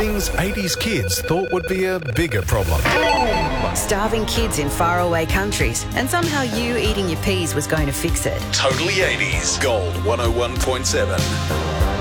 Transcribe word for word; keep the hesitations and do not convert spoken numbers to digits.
Things eighties kids thought would be a bigger problem. Starving kids in faraway countries, and somehow you eating your peas was going to fix it. Totally eighties. Gold one oh one point seven.